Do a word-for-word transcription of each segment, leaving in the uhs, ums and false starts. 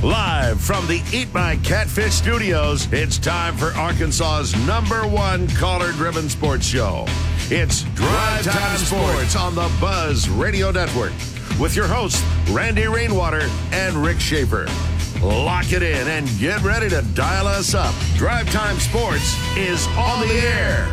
Live from the Eat My Catfish studios, it's time for Arkansas's number one caller-driven sports show. It's Drive Time Sports on the Buzz Radio Network with your hosts, Randy Rainwater and Rick Schaefer. Lock it in and get ready to dial us up. Drive Time Sports is on the air.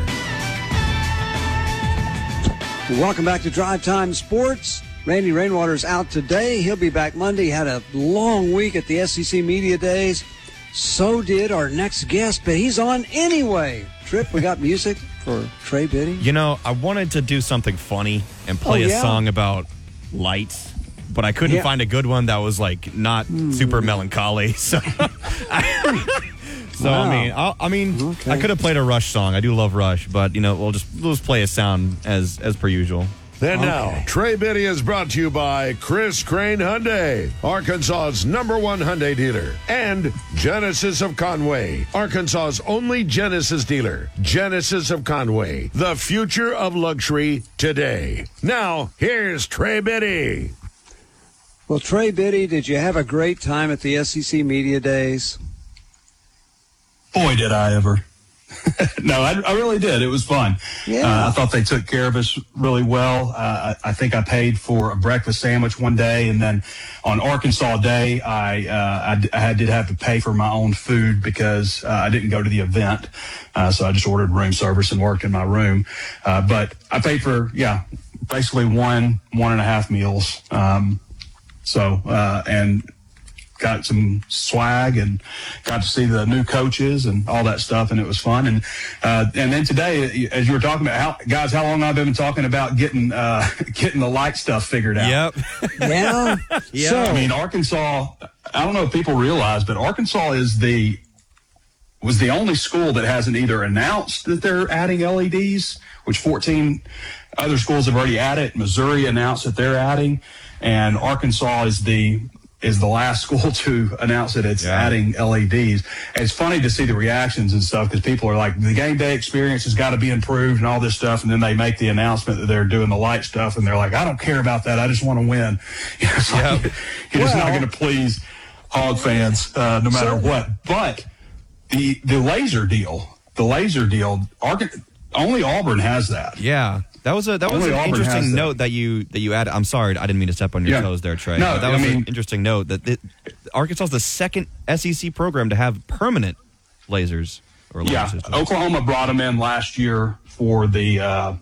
Welcome back to Drive Time Sports. Randy Rainwater's out today. He'll be back Monday. Had a long week at the S E C Media Days. So did our next guest, but he's on anyway. Trip, we got music for Trey Biddy. You know, I wanted to do something funny and play oh, yeah? a song about lights, but I couldn't yeah. find a good one that was, like, not mm. super melancholy. So, so wow. I mean, I'll, I mean, okay. I could have played a Rush song. I do love Rush, but, you know, we'll just, we'll just play a sound as, as per usual. And okay. now, Trey Biddy is brought to you by Chris Crane Hyundai, Arkansas's number one Hyundai dealer, and Genesis of Conway, Arkansas's only Genesis dealer. Genesis of Conway, the future of luxury today. Now, here's Trey Biddy. Well, Trey Biddy, did you have a great time at the S E C Media Days? Boy, did I ever. No, I, I really did. It was fun. Yeah. Uh, I thought they took care of us really well. Uh, I, I think I paid for a breakfast sandwich one day, and then on Arkansas Day, I, uh, I, I did have to pay for my own food because uh, I didn't go to the event. Uh, so I just ordered room service and worked in my room. Uh, but I paid for, yeah, basically one, one and a half meals. Um, so, uh, and got some swag and got to see the new coaches and all that stuff, and it was fun. And uh, and then today, as you were talking about, how, guys, how long I've been talking about getting uh, getting the light stuff figured out. Yep. Yeah. yeah. So, I mean, Arkansas, I don't know if people realize, but Arkansas is the was the only school that hasn't either announced that they're adding L E Ds, which fourteen other schools have already added. Missouri announced that they're adding, and Arkansas is the is the last school to announce that it's yeah. adding L E Ds. And it's funny to see the reactions and stuff because people are like, the game day experience has got to be improved and all this stuff. And then they make the announcement that they're doing the light stuff. And they're like, I don't care about that. I just want to win. You know, it's yep. like, you're just well, not going to please Hog fans uh, no matter so, what. But the the laser deal, the laser deal, only Auburn has that. Yeah. That was a that was Only an Auburn interesting that. note that you that you added. I'm sorry, I didn't mean to step on your yeah. toes there, Trey. No, but that was I mean, an interesting note that it, Arkansas is the second S E C program to have permanent lasers or laser yeah. systems. Oklahoma brought them in last year for the uh,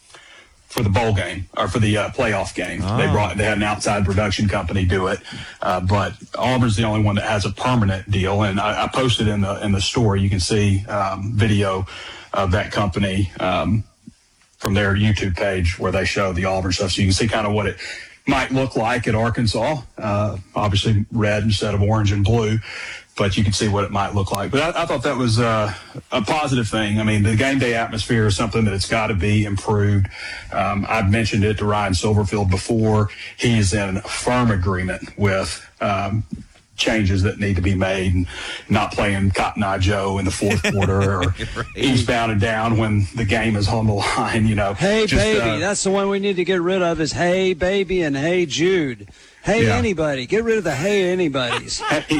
for the bowl game or for the uh, playoff game. Oh. They brought they had an outside production company do it, uh, but Auburn's the only one that has a permanent deal. And I, I posted in the in the story. You can see um, video of that company. Um, from their YouTube page where they show the Auburn stuff. So you can see kind of what it might look like at Arkansas. Uh, obviously red instead of orange and blue, but you can see what it might look like. But I, I thought that was uh, a positive thing. I mean, the game day atmosphere is something that it's got to be improved. Um, I've mentioned it to Ryan Silverfield before. He's in firm agreement with um, changes that need to be made and not playing Cotton Eye Joe in the fourth quarter or right. eastbound and down when the game is on the line, you know. Hey, Just, baby. uh, That's the one we need to get rid of is Hey, baby and Hey, Jude. Hey, yeah. anybody. Get rid of the Hey, anybody's. hey,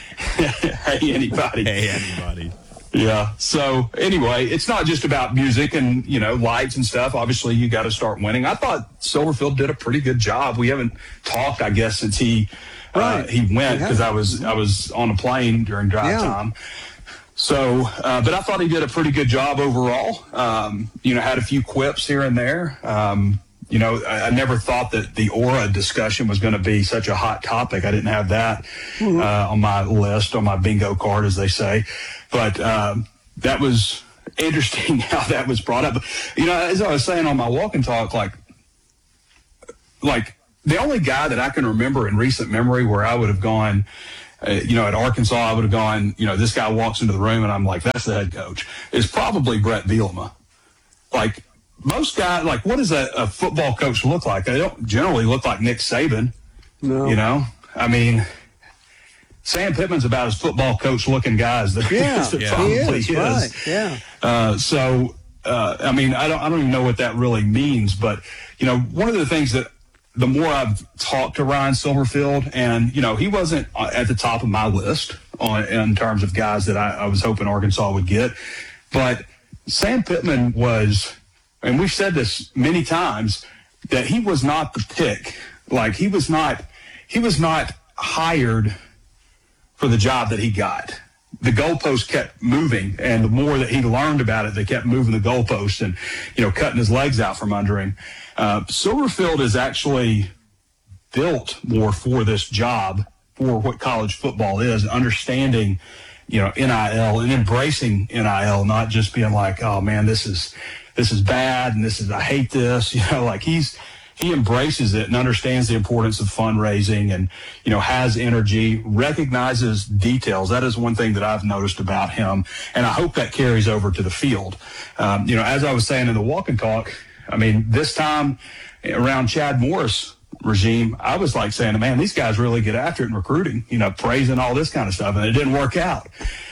hey, anybody. Hey, anybody. Yeah. So anyway, it's not just about music and, you know, lights and stuff. Obviously, you got to start winning. I thought Silverfield did a pretty good job. We haven't talked, I guess, since he right. uh, he went because I was I was on a plane during drive yeah. time. So, uh, but I thought he did a pretty good job overall. Um, you know, had a few quips here and there. Um, you know, I, I never thought that the aura discussion was going to be such a hot topic. I didn't have that mm-hmm. uh, on my list, on my bingo card, as they say. But um, that was interesting how that was brought up. You know, as I was saying on my walk and talk, like, like the only guy that I can remember in recent memory where I would have gone, uh, you know, at Arkansas, I would have gone, you know, this guy walks into the room and I'm like, that's the head coach, is probably Brett Bielema. Like, most guys, like, what does a, a football coach look like? They don't generally look like Nick Saban. No. You know, I mean, Sam Pittman's about as football coach looking guy as there yeah, is. It yeah. probably he is. is. Right. Yeah. Uh, so, uh, I mean, I don't, I don't even know what that really means, but, you know, one of the things that the more I've talked to Ryan Silverfield, and, you know, he wasn't at the top of my list on, in terms of guys that I, I was hoping Arkansas would get. But Sam Pittman was, and we've said this many times, that he was not the pick. Like, he was not, he was not hired for the job that he got. The goalpost kept moving, and the more that he learned about it, they kept moving the goalpost and, you know, cutting his legs out from under him. Uh, Silverfield is actually built more for this job, for what college football is, understanding, you know, N I L and embracing N I L, not just being like, oh man, this is, this is bad. And this is, I hate this, you know, like he's, he embraces it and understands the importance of fundraising and, you know, has energy, recognizes details. That is one thing that I've noticed about him. And I hope that carries over to the field. Um, you know, as I was saying in the walk and talk, I mean, this time around Chad Morris regime, I was like saying, man, these guys really get after it in recruiting, you know, praising all this kind of stuff, and it didn't work out.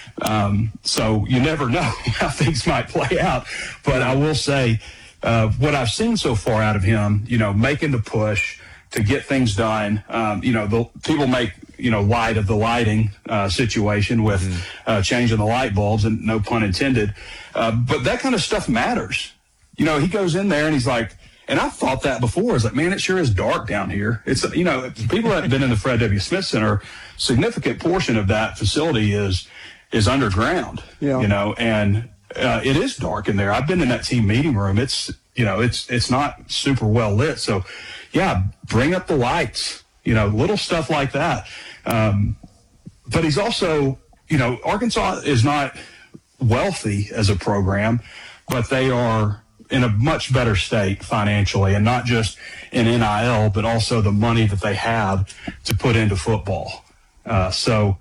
Um, so you never know how things might play out. But I will say, uh, what I've seen so far out of him, you know, making the push to get things done, um, you know, the people make, you know, light of the lighting uh, situation with mm-hmm. uh, changing the light bulbs, and no pun intended. Uh, but that kind of stuff matters. You know, he goes in there and he's like, and I thought that before. It's like, man, it sure is dark down here. It's, you know, people that have been in the Fred W. Smith Center, significant portion of that facility is is underground, yeah. you know, and uh, it is dark in there. I've been in that team meeting room. It's, you know, it's it's not super well lit. So, yeah, bring up the lights, you know, little stuff like that. Um, but he's also, you know, Arkansas is not wealthy as a program, but they are in a much better state financially, and not just in N I L, but also the money that they have to put into football. Uh, so,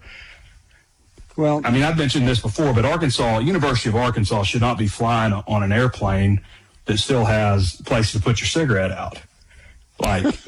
well, I mean, I've mentioned this before, but Arkansas, University of Arkansas should not be flying on an airplane that still has a place to put your cigarette out. Like, they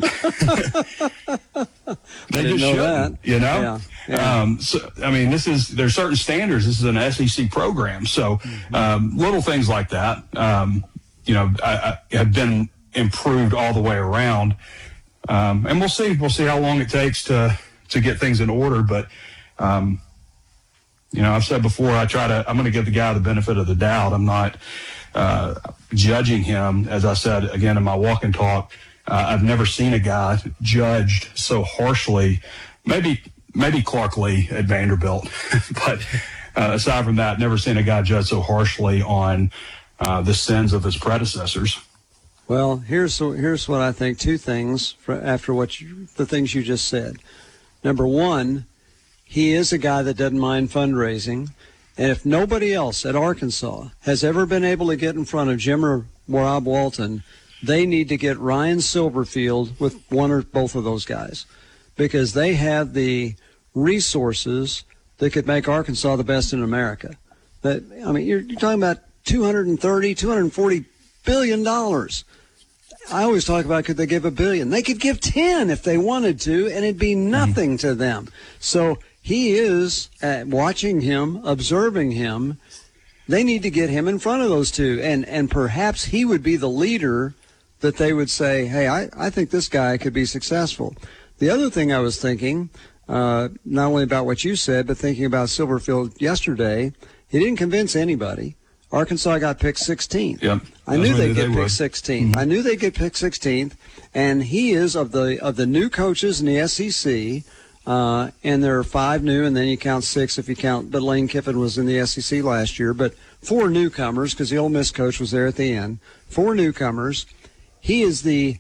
just shouldn't, you know? Yeah, yeah. Um, so, I mean, this is, there's certain standards. This is an S E C program. So, mm-hmm. um, little things like that, um, you know, I, I have been improved all the way around. Um, and we'll see, we'll see how long it takes to, to get things in order. But, um, you know, I've said before, I try to, I'm going to give the guy the benefit of the doubt. I'm not, uh, judging him. As I said, again, in my walk and talk, uh, I've never seen a guy judged so harshly. Maybe, maybe Clark Lee at Vanderbilt, but, uh, aside from that, never seen a guy judged so harshly on, uh, the sins of his predecessors. Well, here's here's what I think. Two things for, after what you, the things you just said. Number one, he is a guy that doesn't mind fundraising, and if nobody else at Arkansas has ever been able to get in front of Jim or Rob Walton, they need to get Ryan Silverfield with one or both of those guys, because they have the resources that could make Arkansas the best in America. That I mean, you're, you're talking about two hundred thirty, two hundred forty billion dollars. I always talk about, could they give a billion? They could give ten if they wanted to, and it'd be nothing mm-hmm. to them. So he is, uh, watching him, observing him, they need to get him in front of those two. And, and perhaps he would be the leader that they would say, hey, I, I think this guy could be successful. The other thing I was thinking, uh, not only about what you said, but thinking about Silverfield yesterday, he didn't convince anybody. Arkansas got picked sixteenth. Yep. I knew they'd get picked sixteenth. Mm-hmm. I knew they'd get picked sixteenth, and he is of the of the new coaches in the S E C, uh, and there are five new, and then you count six if you count. But Lane Kiffin was in the S E C last year, but four newcomers because the Ole Miss coach was there at the end. Four newcomers. He is the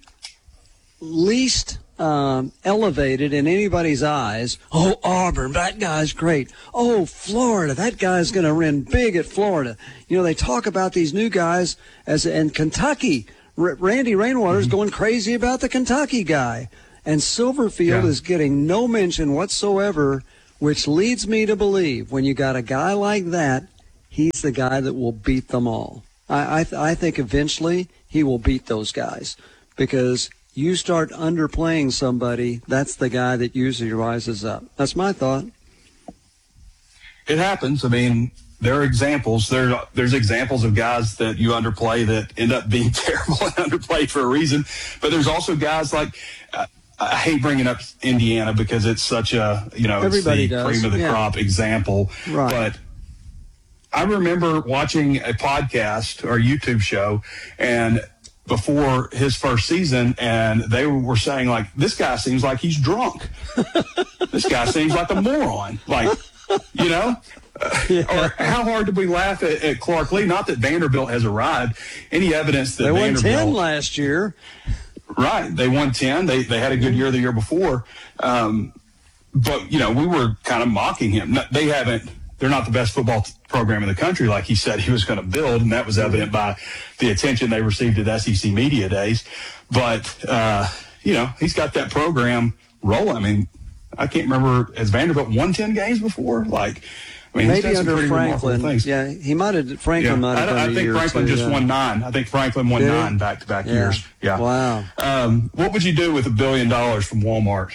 least um, elevated in anybody's eyes. Oh, Auburn, that guy's great. Oh, Florida, that guy's going to win big at Florida. You know, they talk about these new guys as, and Kentucky. R- Randy Rainwater's mm-hmm. going crazy about the Kentucky guy. And Silverfield yeah. is getting no mention whatsoever, which leads me to believe when you got a guy like that, he's the guy that will beat them all. I, I, th- I think eventually he will beat those guys, because you start underplaying somebody, that's the guy that usually rises up. That's my thought. It happens. I mean, there are examples. There, there's examples of guys that you underplay that end up being terrible and underplayed for a reason. But there's also guys like, uh, I hate bringing up Indiana because it's such a, you know, Everybody it's the does. cream of the Yeah. crop example. Right. But I remember watching a podcast or YouTube show and before his first season, and they were saying, like, this guy seems like he's drunk. This guy seems like a moron. Like, you know? Yeah. Or how hard did we laugh at, at Clark Lee? Not that Vanderbilt has arrived. Any evidence that They won Vanderbilt... ten last year. Right. They won ten. They they had a good year the year before. Um, but, you know, we were kind of mocking him. No, They haven't... They're not the best football t- program in the country like he said he was going to build, and that was evident by the attention they received at S E C Media Days. But, uh, you know, he's got that program rolling. I mean, I can't remember, has Vanderbilt won ten games before? Like, I mean, he's Maybe done some under pretty remarkable Franklin. things. Yeah, he might have. Franklin Yeah. might have I, done I a think year or Franklin two, just yeah. won nine. I think Franklin won Did he? nine back-to-back Yeah. years. Yeah. Wow. Um, what would you do with a billion dollars from Walmart?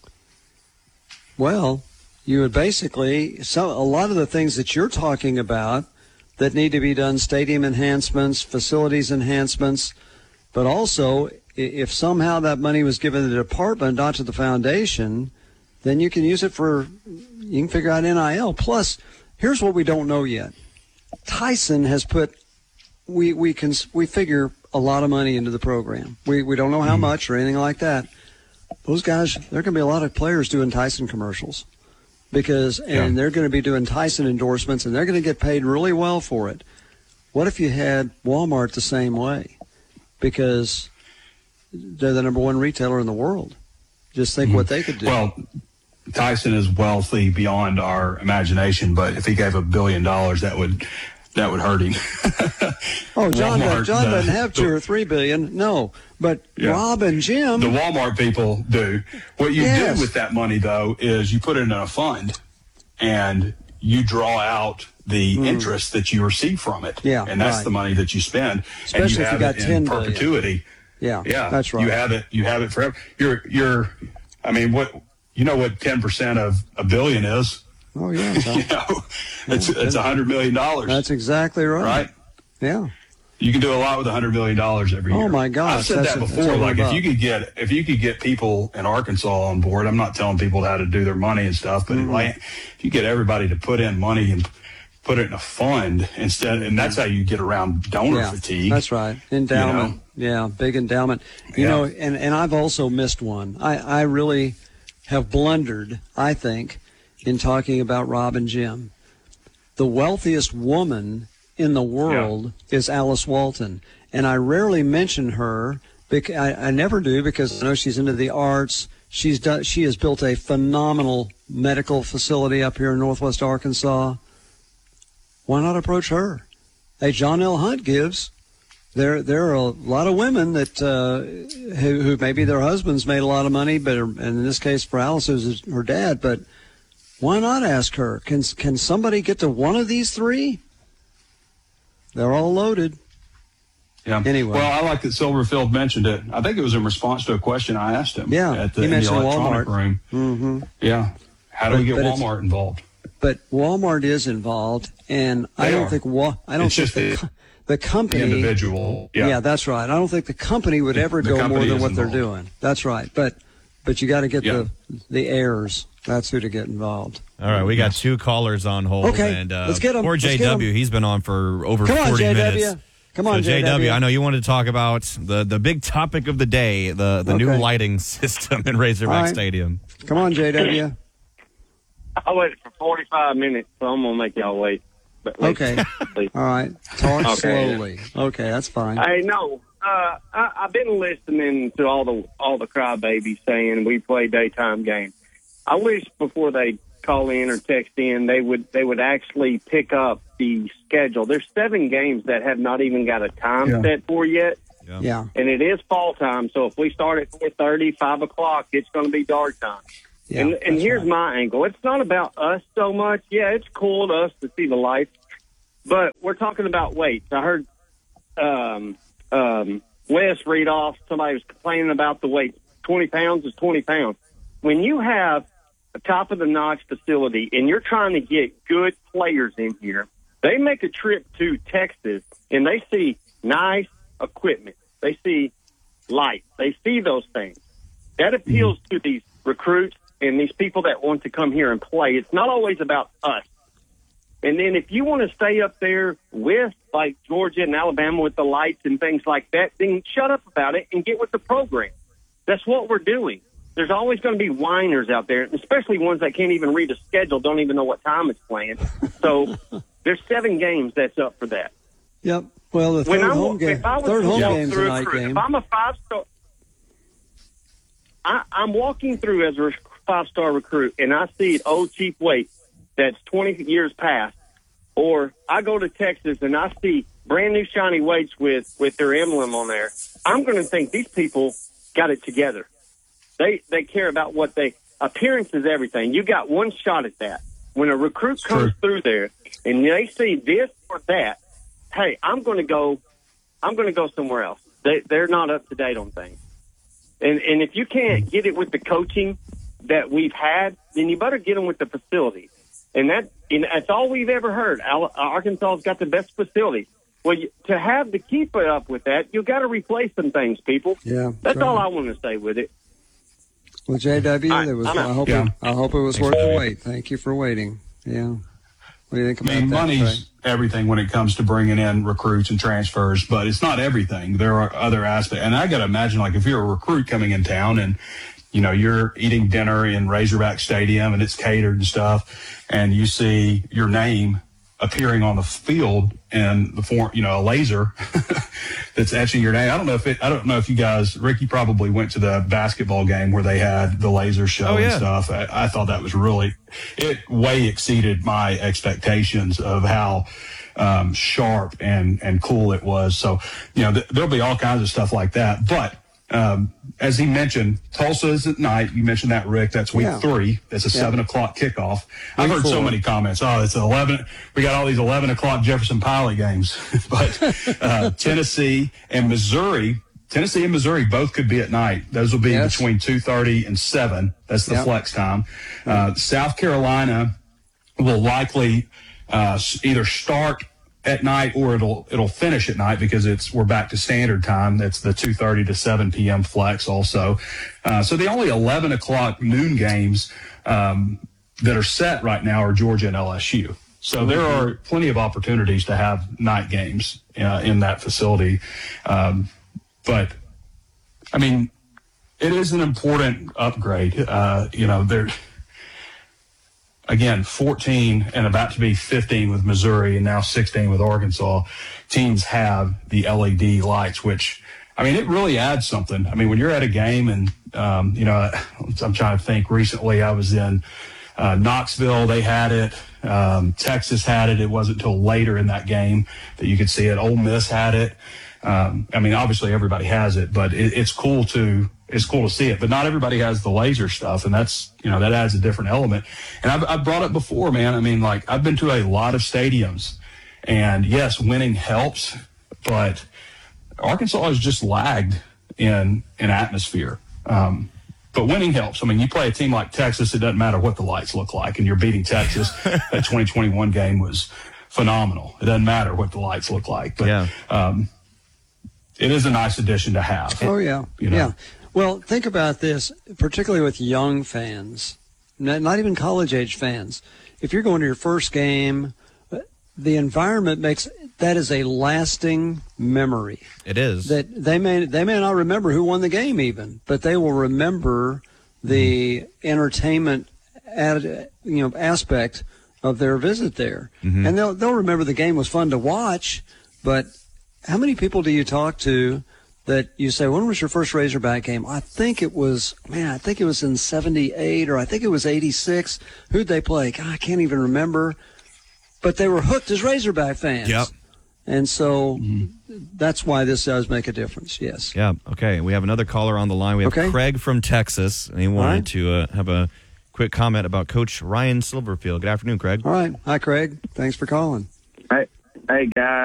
Well, you would basically, so a lot of the things that you're talking about that need to be done, stadium enhancements, facilities enhancements, but also i- if somehow that money was given to the department, not to the foundation, then you can use it for, you can figure out N I L. Plus, here's what we don't know yet. Tyson has put, we, we can, we figure a lot of money into the program. We, we don't know how much or anything like that. Those guys, there are going to be a lot of players doing Tyson commercials. Because and Yeah. they're going to be doing Tyson endorsements, and they're going to get paid really well for it. What if you had Walmart the same way? Because they're the number one retailer in the world. Just think what they could do. Well, Tyson is wealthy beyond our imagination, but if he gave a billion dollars, that would that would hurt him. oh, John, Walmart, John the- doesn't have two the- or three billion. No, but Yeah. Rob and Jim. The Walmart people do. What you Yes. do with that money, though, is you put it in a fund and you draw out the interest that you receive from it. Yeah, and that's right. the money that you spend. Especially and if you you have got it in ten billion. perpetuity. yeah, Yeah, that's right. You have it. You have it forever. You're, you're. I mean, what you know? What ten percent of a billion is? oh, yeah. You John. know, it's it's a hundred million dollars. That's exactly right. right. Yeah. You can do a lot with a hundred million dollars every Oh, year. my gosh, I've said that's that a- that's before. what we're Like if about. you could get if you could get people in Arkansas on board. I'm not telling people how to do their money and stuff, but Mm-hmm. like if you get everybody to put in money and put it in a fund instead, and that's how you get around donor Yeah, fatigue. that's right. Endowment. Yeah, big endowment. You Yeah. know, and, and I've also missed one. I, I really have blundered, I think, in talking about Rob and Jim. The wealthiest woman in the world is Alice Walton. And I rarely mention her. Because I, I never do because I know she's into the arts. She's done, she has built a phenomenal medical facility up here in Northwest Arkansas. Why not approach her? Hey, John L. Hunt gives. There, there are a lot of women that uh, who, who maybe their husbands made a lot of money, but and in this case for Alice, it was her dad. But why not ask her? Can can somebody get to one of these three? They're all loaded. Yeah. Anyway. Well, I like that Silverfield mentioned it. I think it was in response to a question I asked him. Yeah, At the, he in the mentioned electronic Walmart. room. Mm-hmm. Yeah. How do But- we get but it's- Walmart involved? But Walmart is involved, and I They don't are. think Wa- I don't It's think just the, the- co- the company. The individual. Yeah. Yeah. that's right. I don't think the company would ever The go more company than is what they're involved. doing. That's right. But but you got to get Yeah. the the heirs. That's who to get involved. All right, we got two callers on hold. Okay, and, uh, let's get 'em. Poor Let's get J W, 'em. he's been on for over Come on, forty J W. minutes. Come on, so J W. I know you wanted to talk about the, the big topic of the day, the, the new Okay. lighting system in Razorback All right. Stadium. Come on, J W. I waited for forty-five minutes, so I'm going to make y'all wait. But wait, Okay. please. All right. Talk Okay. slowly. Okay, that's fine. Hey, no, uh, I, I've been listening to all the all the crybabies saying we play daytime games. I wish before they call in or text in, they would they would actually pick up the schedule. There's seven games that have not even got a time Yeah. set for yet, Yeah. and it is fall time. So if we start at four thirty, five o'clock, it's going to be dark time. Yeah. and and that's here's right. my angle. It's not about us so much. Yeah, it's cool to us to see the lights, but we're talking about weights. I heard um, um, Wes read off, somebody was complaining about the weight. twenty pounds is twenty pounds. When you have a top-of-the-notch facility and you're trying to get good players in here, They make a trip to Texas, and they see nice equipment. They see lights. They see those things. That appeals mm-hmm. to these recruits and these people that want to come here and play. It's not always about us. And then if you want to stay up there with, like, Georgia and Alabama with the lights and things like that, then shut up about it and get with the program. That's what we're doing. There's always going to be whiners out there, especially ones that can't even read a schedule, don't even know what time it's playing. So there's seven games that's up for that. Yep. Well, the third home game, third home game's a night game. If I'm a five-star, I, I'm walking through as a five-star recruit, and I see an old cheap weight that's twenty years past, or I go to Texas and I see brand new shiny weights with, with their emblem on there, I'm going to think these people got it together. They they care about what they appearance is everything. You got one shot at that. When a recruit comes through there and they see this or that, hey, I'm going to go. I'm going to go somewhere else. They they're not up to date on things. And and if you can't get it with the coaching that we've had, then you better get them with the facilities. And that and that's all we've ever heard. Arkansas's got the best facilities. Well, you, to have to keep it up with that, you've got to replace some things, people. Yeah, that's right. all I want to say with it. Well, J W, I, there was. I hope. yeah. it, I hope it was worth the wait. Thank you for waiting. Yeah. What do you think about I mean, that? money's Trey? everything when it comes to bringing in recruits and transfers, but it's not everything. There are other aspects, and I got to imagine, like, if you're a recruit coming in town and you know you're eating dinner in Razorback Stadium and it's catered and stuff, and you see your name appearing on the field in the form, you know, a laser that's etching your name. I don't know if it, I don't know if you guys, Ricky probably went to the basketball game where they had the laser show oh, yeah. and stuff. I, I thought that was really, it way exceeded my expectations of how um, sharp and, and cool it was. So, you know, th- there'll be all kinds of stuff like that. But um, as he mentioned, Tulsa is at night. You mentioned that, Rick. That's week yeah. three. It's a yeah. seven o'clock kickoff. I've Week heard four. so many comments. Oh, it's eleven. We got all these eleven o'clock Jefferson Pilot games. But uh, Tennessee and Missouri, Tennessee and Missouri both could be at night. Those will be yes. between two thirty and seven. That's the yep. flex time. Uh, South Carolina will likely uh, either start at night or it'll it'll finish at night because it's we're back to standard time. That's the two thirty to seven p.m. flex also. Uh, so the only eleven o'clock noon games um, that are set right now are Georgia and L S U. So mm-hmm. there are plenty of opportunities to have night games uh, in that facility. Um, but, I mean, it is an important upgrade. Uh, you know, there. Again, fourteen and about to be fifteen with Missouri and now sixteen with Arkansas, teams have the L E D lights, which, I mean, it really adds something. I mean, when you're at a game and, um, you know, I'm trying to think recently I was in uh, Knoxville, they had it. Um, Texas had it. It wasn't until later in that game that you could see it. Ole Miss had it. Um, I mean, obviously everybody has it, but it, it's cool to it's cool to see it. But not everybody has the laser stuff, and that's you know that adds a different element. And I've, I've brought it before, man. I mean, like I've been to a lot of stadiums, and yes, winning helps, but Arkansas has just lagged in in atmosphere. Um, but winning helps. I mean, you play a team like Texas, it doesn't matter what the lights look like, and you're beating Texas. That twenty twenty-one game was phenomenal. It doesn't matter what the lights look like, but. Yeah. Um, It is a nice addition to have. Oh, yeah. You know? Yeah. Well, think about this, particularly with young fans, not, not even college-age fans. If you're going to your first game, the environment makes that is a lasting memory. It is. That they may they may not remember who won the game even, but they will remember the mm-hmm. entertainment ad, you know aspect of their visit there. Mm-hmm. And they'll they'll remember the game was fun to watch, but how many people do you talk to that you say, when was your first Razorback game? I think it was, man, I think it was in seventy-eight or I think it was eighty-six. Who'd they play? God, I can't even remember. But they were hooked as Razorback fans. Yep. And so mm-hmm. that's why this does make a difference, yes. Yeah, okay. We have another caller on the line. We have okay. Craig from Texas, and he wanted right. to uh, have a quick comment about Coach Ryan Silverfield. Good afternoon, Craig. All right. Hi, Craig. Thanks for calling. Hey, hey guys.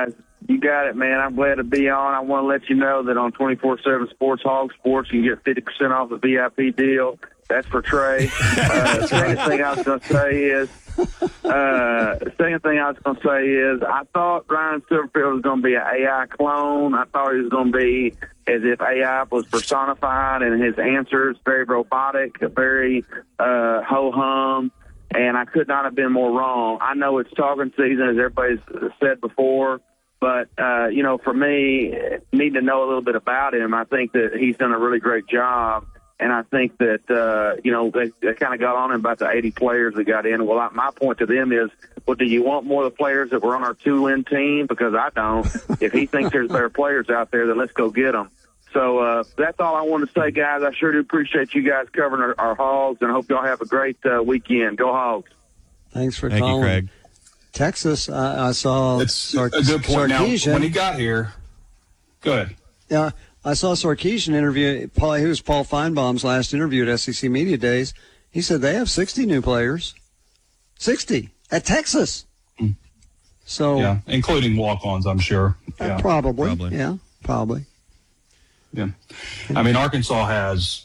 You got it, man. I'm glad to be on. I want to let you know that on twenty-four seven Sports Hog Sports, you can get fifty percent off the V I P deal. That's for Trey. Uh, the second thing I was going to say is, uh, the second thing I was going to say is, I thought Ryan Silverfield was going to be an A I clone. I thought he was going to be as if A I was personified, and his answers very robotic, very uh, ho-hum, and I could not have been more wrong. I know it's talking season, as everybody's said before, but, uh, you know, for me, need to know a little bit about him. I think that he's done a really great job. And I think that, uh, you know, they, they kind of got on him about the eighty players that got in. Well, I, my point to them is, well, do you want more of the players that were on our two-win team? Because I don't. If he thinks there's better players out there, then let's go get them. So uh, that's all I want to say, guys. I sure do appreciate you guys covering our, our Hogs, and I hope y'all have a great uh, weekend. Go Hogs. Thanks for Thank calling. you, Craig. Texas, I, I saw It's Sar- a good point. Sarkisian. Now, when he got here, go ahead. Yeah, I saw Sarkisian interview. Paul, he was Paul Feinbaum's last interview at S E C Media Days. He said they have sixty new players, sixty at Texas. Mm. So Yeah, including walk-ons, I'm sure. Yeah. uh, probably, Probably. yeah, probably. Yeah. I mean, Arkansas has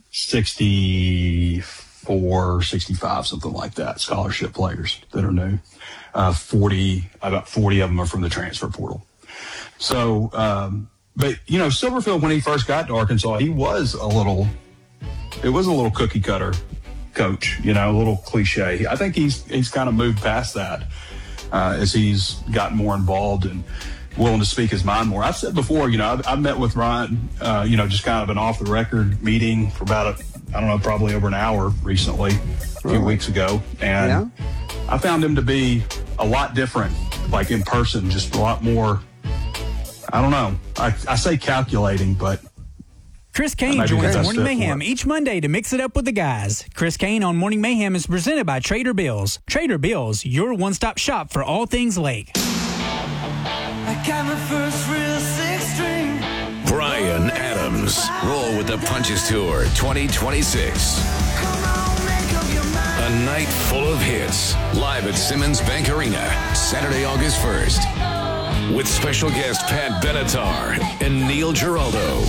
sixty-four, sixty-five, something like that, scholarship players that are new. Uh, forty, about forty of them are from the transfer portal. So, um, but, you know, Silverfield, when he first got to Arkansas, he was a little, it was a little cookie cutter coach, you know, a little cliche. I think he's, he's kind of moved past that uh, as he's gotten more involved and willing to speak his mind more. I've said before, you know, I've, I've met with Ryan, uh, you know, just kind of an off the record meeting for about, a, I don't know, probably over an hour recently, a few Really? weeks ago. And Yeah. I found him to be a lot different, like in person, just a lot more, I don't know. I, I say calculating, but Chris Kane Maybe joins that's Morning it for Mayhem it. each Monday to mix it up with the guys. Chris Kane on Morning Mayhem is presented by Trader Bills. Trader Bills, your one-stop shop for all things Lake. I got my first real six-string. Brian Adams. Roll with the Punches Tour twenty twenty-six. Come on, make up your mind. A night full of hits. Live at Simmons Bank Arena, Saturday, August first. With special guest Pat Benatar and Neil Giraldo.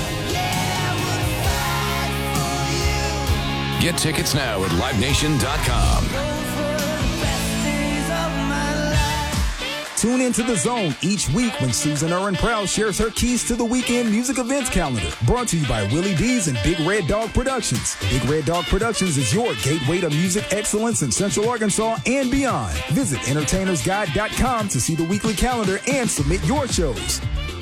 Get tickets now at live nation dot com. Tune into The Zone each week when Susan Erwin Proud shares her keys to the weekend music events calendar. Brought to you by Willie D's and Big Red Dog Productions. Big Red Dog Productions is your gateway to music excellence in Central Arkansas and beyond. Visit entertainers guide dot com to see the weekly calendar and submit your shows.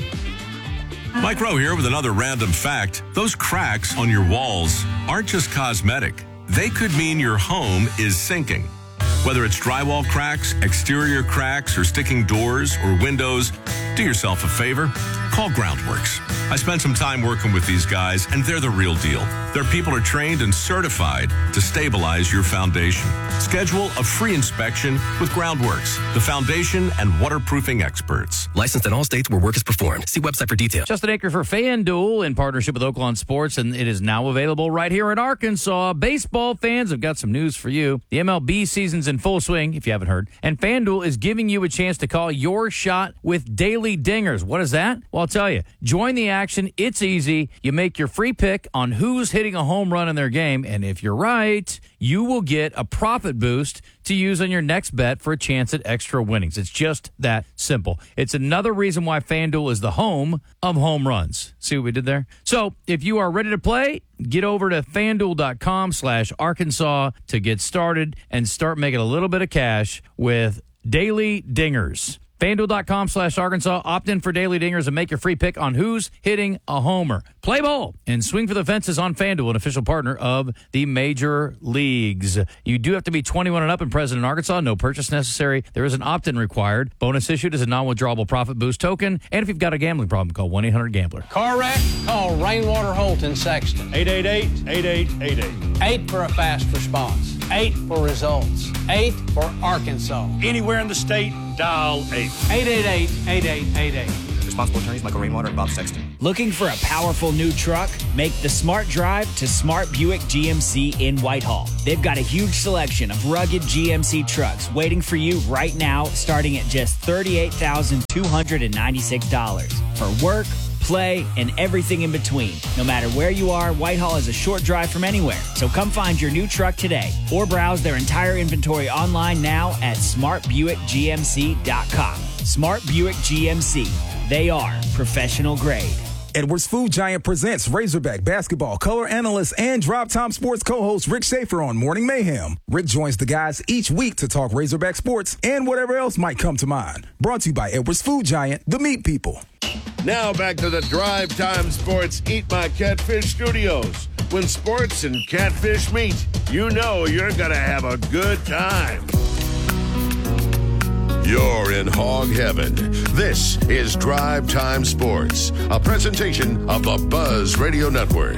Mike Rowe here with another random fact. Those cracks on your walls aren't just cosmetic. They could mean your home is sinking. Whether it's drywall cracks, exterior cracks, or sticking doors or windows, do yourself a favor. Call Groundworks. I spent some time working with these guys, and they're the real deal. Their people are trained and certified to stabilize your foundation. Schedule a free inspection with Groundworks, the foundation and waterproofing experts. Licensed in all states where work is performed. See website for details. Justin Aker for FanDuel in partnership with Oaklawn Sports, and it is now available right here in Arkansas. Baseball fans have got some news for you. The M L B season's in full swing, if you haven't heard, and FanDuel is giving you a chance to call your shot with daily dingers. What is that? Well, I'll tell you. Join the action. It's easy. You make your free pick on who's hitting a home run in their game, and if you're right, you will get a profit boost to use on your next bet for a chance at extra winnings. It's just that simple. It's another reason why FanDuel is the home of home runs. See what we did there? So if you are ready to play, get over to FanDuel.com slash Arkansas to get started and start making a little bit of cash with daily dingers. FanDuel.com slash Arkansas. Opt in for daily dingers and make your free pick on who's hitting a homer. Play ball and swing for the fences on FanDuel, an official partner of the major leagues. You do have to be twenty-one and up and present in Arkansas. No purchase necessary. There is an opt-in required. Bonus issued is a non-withdrawable profit boost token. And if you've got a gambling problem, call one eight hundred gambler. Car wreck? Call Rainwater Holt in Sexton. eight eight eight, eight eight eight eight. eight for a fast response. eight for results. eight for Arkansas. Anywhere in the state, dial eight. eight eight eight, eight eight eight eight. responsible attorneys Michael Rainwater and Bob Sexton. Looking for a powerful new truck? Make the smart drive to Smart Buick G M C in Whitehall. They've got a huge selection of rugged G M C trucks waiting for you right now, starting at just thirty-eight thousand two hundred ninety-six dollars. For work, play, and everything in between. No matter where you are, Whitehall is a short drive from anywhere. So come find your new truck today or browse their entire inventory online now at smart buick g m c dot com. Smart Buick G M C. They are professional grade. Edwards Food Giant presents Razorback basketball color analyst and Drive Time Sports co-host Rick Schaefer on Morning Mayhem. Rick joins the guys each week to talk Razorback sports and whatever else might come to mind. Brought to you by Edwards Food Giant, the meat people. Now back to the Drive Time Sports Eat My Catfish studios. When sports and catfish meet, you know you're going to have a good time. You're in hog heaven. This is Drive Time Sports, a presentation of the Buzz Radio Network.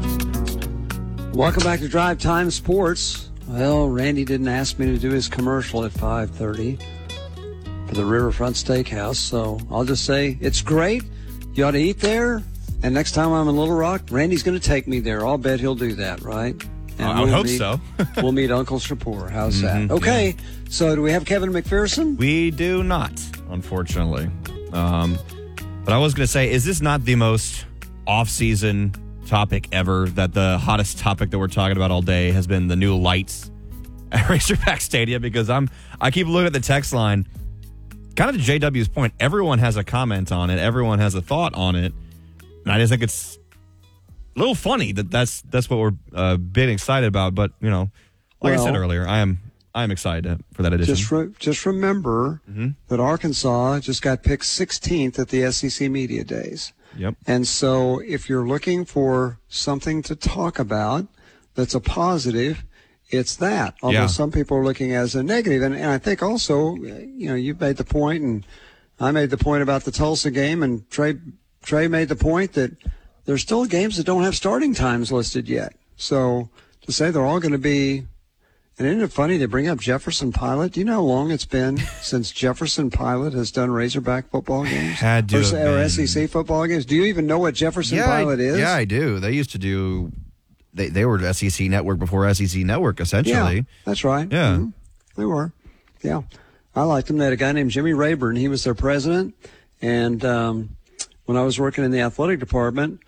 Welcome back to Drive Time Sports. Well, Randy didn't ask me to do his commercial at five thirty for the Riverfront Steakhouse, so I'll just say it's great. You ought to eat there, and next time I'm in Little Rock, Randy's going to take me there. I'll bet he'll do that, right? And I would we'll hope meet, so. We'll meet Uncle Shapur. How's Mm-hmm, that? Okay, yeah. So do we have Kevin McPherson? We do not, unfortunately. Um, but I was going to say, is this not the most off-season topic ever? That the hottest topic that we're talking about all day has been the new lights at Razorback Stadium? Because I'm, I keep looking at the text line. Kind of to J W's point, everyone has a comment on it. Everyone has a thought on it. And I just think it's a little funny that that's that's what we're uh, being excited about. But, you know, like Well, I said earlier, I am I am excited for that edition. Just re- just remember Mm-hmm. that Arkansas just got picked sixteenth at the S E C Media Days. Yep. And so if you're looking for something to talk about that's a positive, it's that. Although Yeah. some people are looking as a negative. And, and I think also, you know, you've made the point, and I made the point about the Tulsa game, and Trey, Trey made the point that there's still games that don't have starting times listed yet. So to say they're all going to be, and isn't it funny to bring up Jefferson Pilot? Do you know how long it's been since Jefferson Pilot has done Razorback football games? Had to or, have or been. S E C football games? Do you even know what Jefferson yeah, Pilot I, is? Yeah, I do. They used to do, they, they were S E C Network before S E C Network, essentially. Yeah, that's right. Yeah. Mhm. They were. Yeah. I liked them. They had a guy named Jimmy Rayburn. He was their president. And um, when I was working in the athletic department,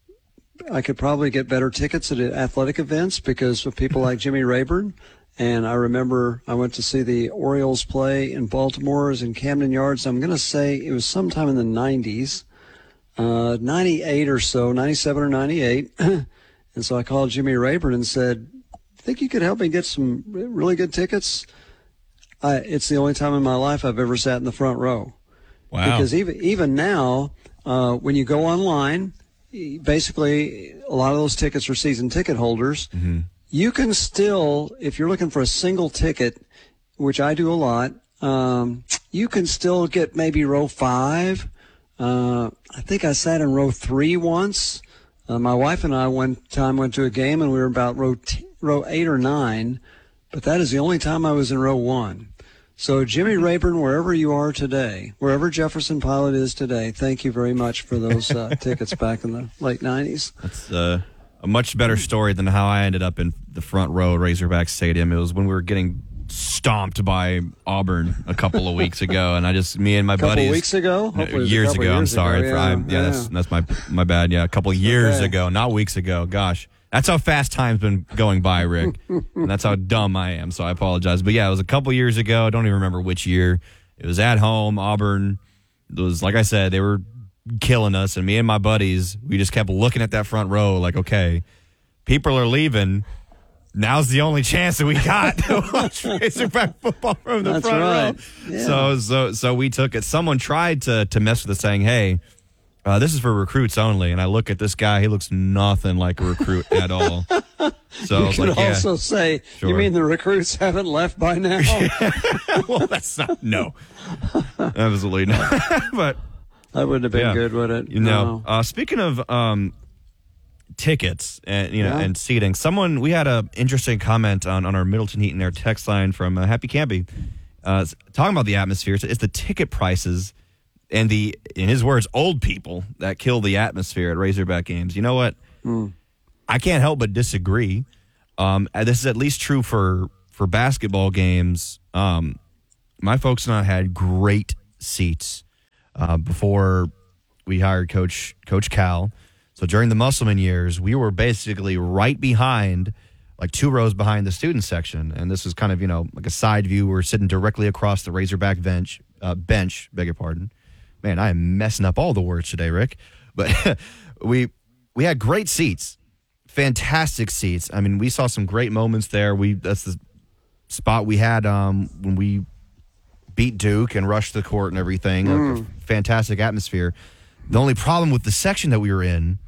I could probably get better tickets at athletic events because of people like Jimmy Rayburn. And I remember I went to see the Orioles play in Baltimore. It was in Camden Yards. I'm going to say it was sometime in the nineties, uh, ninety-eight or so, ninety-seven or ninety-eight. And so I called Jimmy Rayburn and said, think you could help me get some really good tickets? I, it's the only time in my life I've ever sat in the front row. Wow. Because even even now, uh, when you go online, basically a lot of those tickets are season ticket holders. Mm-hmm. You can still, if you're looking for a single ticket, which I do a lot, um, you can still get maybe row five. Uh, I think I sat in row three once. Uh, my wife and I one time went to a game and we were about row t- row eight or nine, but that is the only time I was in row one. So Jimmy Rayburn, wherever you are today, wherever Jefferson Pilot is today, thank you very much for those uh, tickets back in the late nineties. That's uh, a much better story than how I ended up in the front row at Razorback Stadium. It was when we were getting stomped by Auburn a couple of weeks ago, and I just, me and my couple buddies. weeks ago? No, Hopefully it was a years couple ago, I'm years sorry. ago, For- yeah, I- yeah, yeah. that's that's my my bad. Yeah, a couple of years okay. ago, not weeks ago. Gosh. That's how fast time's been going by, Rick. And that's how dumb I am, so I apologize. But yeah, it was a couple years ago. I don't even remember which year. It was at home, Auburn. It was, like I said, they were killing us. And me and my buddies, we just kept looking at that front row like, okay, people are leaving. Now's the only chance that we got to watch Razorback football from the That's front right. row. Yeah. So, so, so we took it. Someone tried to, to mess with us saying, hey, Uh, this is for recruits only, and I look at this guy. He looks nothing like a recruit at all. So you I was could like, yeah, also say, sure. you mean the recruits haven't left by now? well, that's not, no. Absolutely not. But that wouldn't have been yeah, good, would it? You know, No. uh, speaking of um, tickets and you know Yeah. and seating, someone, we had an interesting comment on, on our Middleton Heat and Air text line from uh, Happy Campy, uh, talking about the atmosphere. It's, it's the ticket prices and the, in his words, old people that kill the atmosphere at Razorback games. You know what? Mm. I can't help but disagree. Um, this is at least true for, for basketball games. Um, my folks and I had great seats uh, before we hired Coach Coach Cal. So during the Musselman years, we were basically right behind, like two rows behind the student section. And this was kind of, you know, like a side view. We're sitting directly across the Razorback bench, uh, bench, beg your pardon. Man, I am messing up all the words today, Rick. But we we had great seats, fantastic seats. I mean, we saw some great moments there. We That's the spot we had um, when we beat Duke and rushed the court and everything. Mm. A fantastic atmosphere. The only problem with the section that we were in,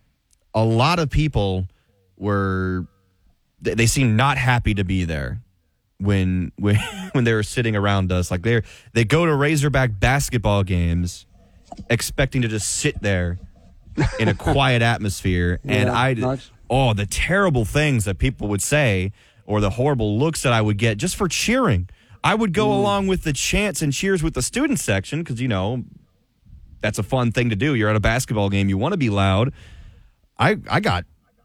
a lot of people were, they seemed not happy to be there when when when they were sitting around us. Like they they go to Razorback basketball games expecting to just sit there in a quiet atmosphere. Yeah, and I, not- oh, the terrible things that people would say or the horrible looks that I would get just for cheering. I would go mm. along with the chants and cheers with the student section because, you know, that's a fun thing to do. You're at a basketball game. You want to be loud. I I got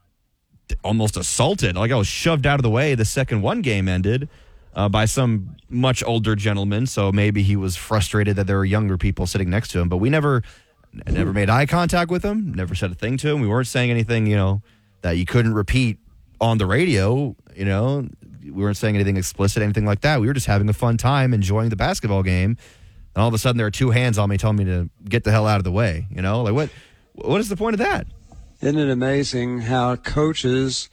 almost assaulted. Like I was shoved out of the way. The second one game ended uh, by some much older gentleman. So maybe he was frustrated that there were younger people sitting next to him. But we never never made eye contact with him. Never said a thing to him. We weren't saying anything, you know, that you couldn't repeat on the radio. You know, we weren't saying anything explicit, anything like that. We were just having a fun time, enjoying the basketball game. And all of a sudden, there are two hands on me telling me to get the hell out of the way. You know, like what? What is the point of that? Isn't it amazing how coaches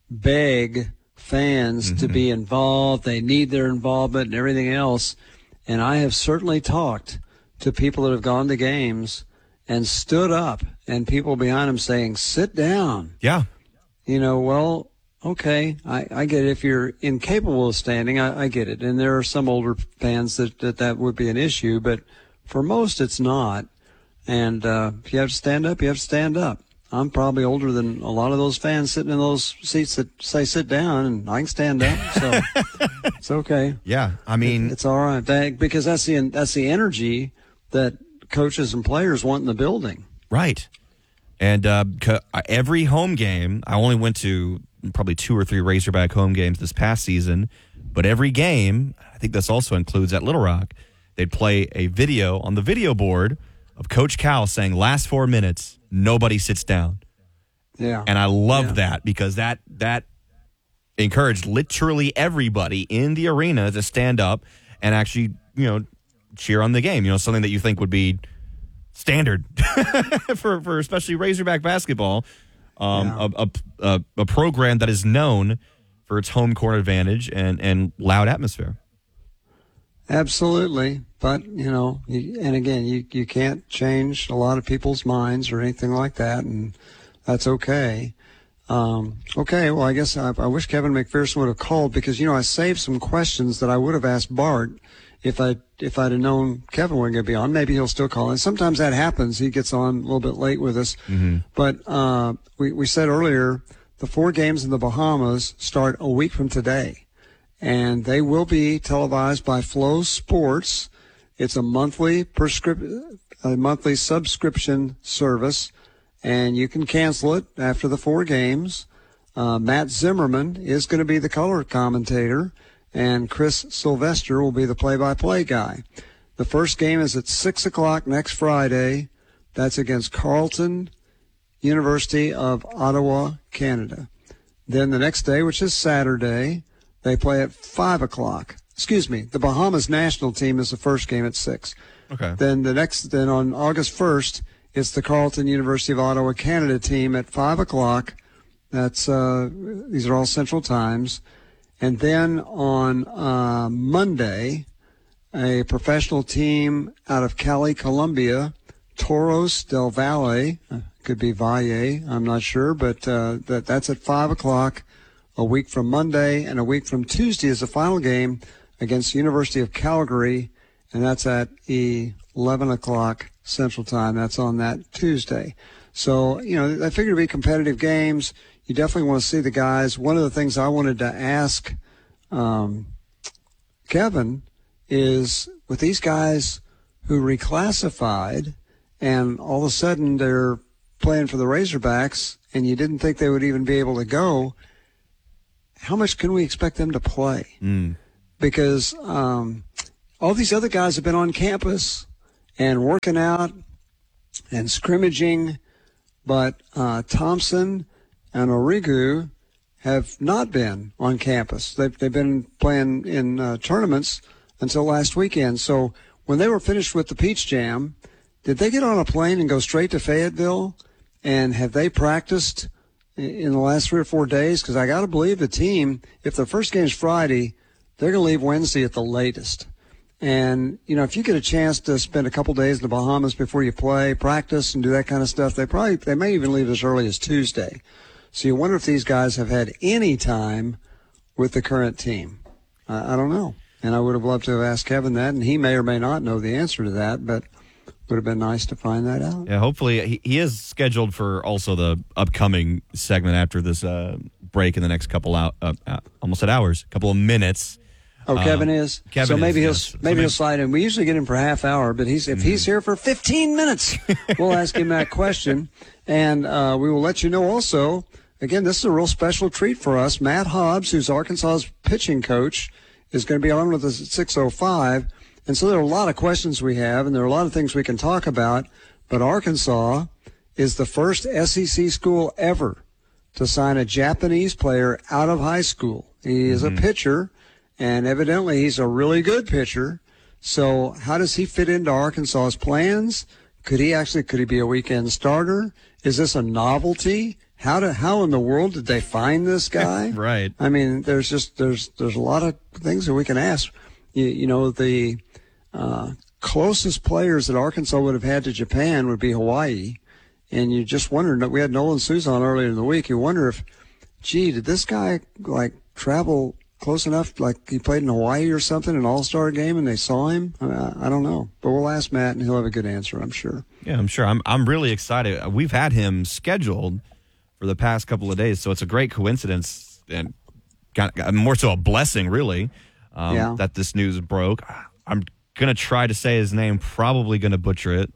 beg fans mm-hmm. to be involved? They need their involvement and everything else. And I have certainly talked to people that have gone to games and stood up, and people behind them saying, "Sit down." Yeah. You know, well, okay, I, I get it. If you're incapable of standing, I, I get it. And there are some older fans that, that that would be an issue, but for most it's not. And uh, if you have to stand up, you have to stand up. I'm probably older than a lot of those fans sitting in those seats that say sit down, and I can stand up, so it's okay. Yeah, I mean, it, it's all right that, because that's the that's the energy that coaches and players want in the building. Right. And uh, every home game, I only went to probably two or three Razorback home games this past season, but every game, I think this also includes at Little Rock, they'd play a video on the video board of Coach Cal saying, last four minutes, nobody sits down. Yeah. And I loved yeah. that because that that encouraged literally everybody in the arena to stand up and actually, you know, cheer on the game. You know, something that you think would be standard for, for especially Razorback basketball, um, yeah. a, a, a, a program that is known for its home court advantage and, and loud atmosphere. Absolutely. But, you know, you, and again, you, you can't change a lot of people's minds or anything like that, and that's okay. Um, okay, well, I guess I, I wish Kevin McPherson would have called because, you know, I saved some questions that I would have asked Bart if I if I'd have known Kevin wasn't going to be on. Maybe he'll still call. And sometimes that happens. He gets on a little bit late with us. Mm-hmm. But uh, we, we said earlier the four games in the Bahamas start a week from today, and they will be televised by Flow Sports. It's a monthly prescrip- a monthly subscription service, and you can cancel it after the four games. Uh, Matt Zimmerman is going to be the color commentator, and Chris Sylvester will be the play-by-play guy. The first game is at six o'clock next Friday. That's against Carleton University of Ottawa, Canada. Then the next day, which is Saturday, they play at five o'clock. Excuse me, the Bahamas national team is the first game at six. Okay. Then the next, then on August first, it's the Carleton University of Ottawa, Canada team at five o'clock. That's, uh, these are all central times. And then on uh, Monday, a professional team out of Cali, Colombia, Toros del Valle, could be Valle, I'm not sure, but uh, that that's at five o'clock a week from Monday, and a week from Tuesday is the final game against the University of Calgary, and that's at eleven o'clock Central Time. That's on that Tuesday. So, you know, I figure to be competitive games. You definitely want to see the guys. One of the things I wanted to ask um, Kevin is, with these guys who reclassified, and all of a sudden they're playing for the Razorbacks, and you didn't think they would even be able to go. How much can we expect them to play? Mm. Because um, all these other guys have been on campus and working out and scrimmaging, but uh, Thompson and Origu have not been on campus. They've, they've been playing in uh, tournaments until last weekend. So when they were finished with the Peach Jam, did they get on a plane and go straight to Fayetteville? And have they practiced in the last three or four days? Because I got to believe the team, if the first game is Friday, they're going to leave Wednesday at the latest. And, you know, if you get a chance to spend a couple days in the Bahamas before you play, practice, and do that kind of stuff, they probably they may even leave as early as Tuesday. So you wonder if these guys have had any time with the current team. I, I don't know. And I would have loved to have asked Kevin that, and he may or may not know the answer to that, but would have been nice to find that out. Yeah, hopefully he, he is scheduled for also the upcoming segment after this uh, break in the next couple out, uh, uh, almost at hours, a couple of minutes. Oh, Kevin um, is. Kevin so maybe is, he'll yes. maybe so maybe, he'll slide in. We usually get him for a half hour, but he's if mm-hmm. he's here for fifteen minutes, we'll ask him that question, and uh, we will let you know also. Again, this is a real special treat for us. Matt Hobbs, who's Arkansas's pitching coach, is going to be on with us at six oh five. And so there are a lot of questions we have, and there are a lot of things we can talk about. But Arkansas is the first S E C school ever to sign a Japanese player out of high school. He is mm-hmm. a pitcher, and evidently he's a really good pitcher. So how does he fit into Arkansas's plans? Could he actually, could he be a weekend starter? Is this a novelty? How to, how in the world did they find this guy? Right. I mean, there's just, there's, there's a lot of things that we can ask. You, you know, the uh, closest players that Arkansas would have had to Japan would be Hawaii. And you just wondered, we had Nolan Souza on earlier in the week. You wonder if, gee, did this guy like travel close enough, like he played in Hawaii or something, an all-star game, and they saw him? I, I don't know. But we'll ask Matt, and he'll have a good answer, I'm sure. Yeah, I'm sure. I'm I'm really excited. We've had him scheduled for the past couple of days, so it's a great coincidence and got, got more so a blessing, really, um, yeah. that this news broke. I'm going to try to say his name, probably going to butcher it.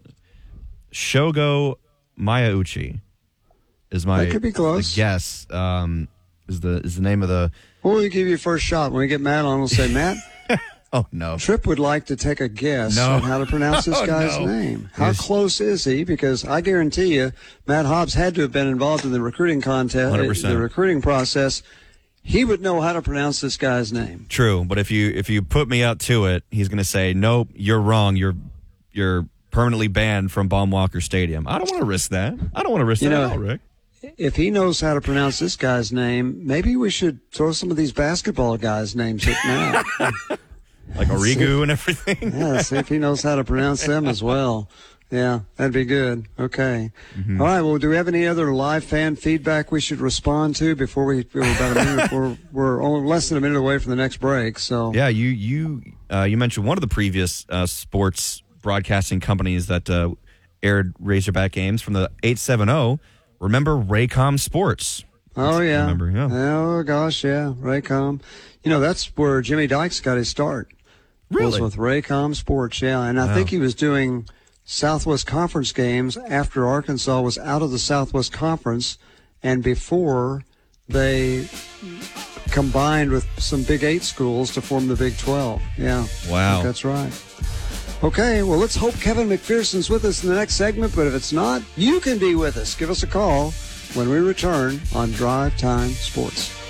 Shogo Miyauchi is my that could be close. guess. Um, is the is the name of the... Well, we'll give you first shot. When we get Matt on, we'll say, Matt, oh, no. Tripp would like to take a guess no. on how to pronounce this oh, guy's no. name. How Yes. close is he? Because I guarantee you, Matt Hobbs had to have been involved in the recruiting contest, one hundred percent. the recruiting process. He would know how to pronounce this guy's name. True, but if you if you put me up to it, he's going to say, nope, you're wrong. You're you're permanently banned from Baum-Walker Stadium. I don't want to risk that. I don't want to risk You that know, at all, Rick. If he knows how to pronounce this guy's name, maybe we should throw some of these basketball guys' names at Matt. Like Origu and everything? Yeah, see if he knows how to pronounce them as well. Yeah, that'd be good. Okay. Mm-hmm. All right, well, do we have any other live fan feedback we should respond to before we, we're about a minute, we're, we're only less than a minute away from the next break, so. Yeah, you you uh, you mentioned one of the previous uh, sports broadcasting companies that uh, aired Razorback games from the eight seventy. Remember Raycom Sports? Oh, yeah. Remember, yeah. Oh, gosh, yeah, Raycom. You know, that's where Jimmy Dykes got his start. Really? Was with Raycom Sports, yeah. And I Wow. think he was doing Southwest Conference games after Arkansas was out of the Southwest Conference and before they combined with some Big Eight schools to form the Big twelve. Yeah. Wow. I think that's right. Okay, well, let's hope Kevin McPherson's with us in the next segment, but if it's not, you can be with us. Give us a call when we return on Drive Time Sports.